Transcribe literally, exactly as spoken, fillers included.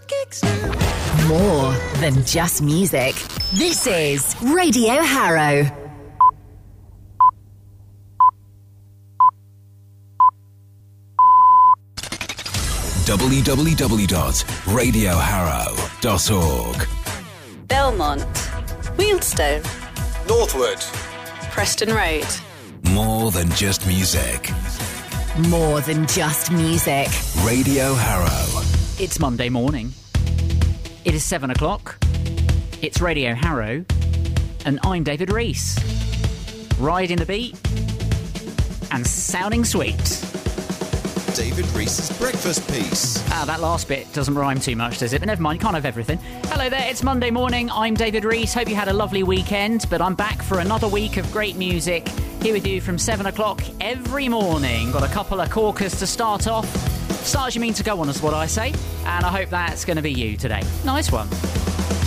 kicks now. More than just music. This is Radio Harrow. w w w dot radio harrow dot org. Belmont, Wealdstone, Northwood, Preston Road. More than just music. More than just music. Radio Harrow. It's Monday morning. It is seven o'clock. It's Radio Harrow. And I'm David Rees. Riding the beat and sounding sweet. David Rees's breakfast piece. Ah, that last bit doesn't rhyme too much, does it? But never mind, you can't have everything. Hello there, it's Monday morning. I'm David Rees. Hope you had a lovely weekend. But I'm back for another week of great music. Here with you from seven o'clock every morning. Got a couple of corkers to start off. Start as you mean to go on is what I say. And I hope that's going to be you today. Nice one.